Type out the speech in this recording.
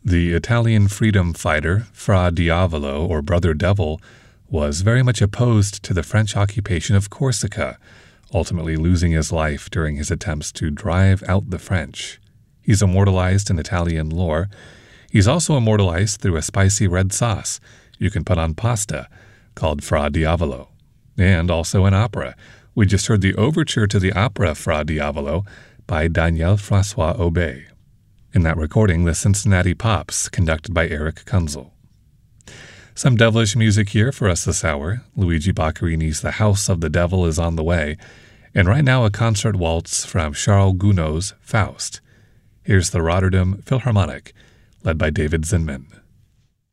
The Italian freedom fighter Fra Diavolo, or Brother Devil, was very much opposed to the French occupation of Corsica, ultimately losing his life during his attempts to drive out the French. He's immortalized in Italian lore. He's also immortalized through a spicy red sauce you can put on pasta called Fra Diavolo, and also an opera. We just heard the overture to the opera Fra Diavolo by Daniel Francois Aubé. In that recording, the Cincinnati Pops, conducted by Eric Kunzel. Some devilish music here for us this hour. Luigi Boccherini's The House of the Devil is on the way, and right now a concert waltz from Charles Gounod's Faust. Here's the Rotterdam Philharmonic, led by David Zinman.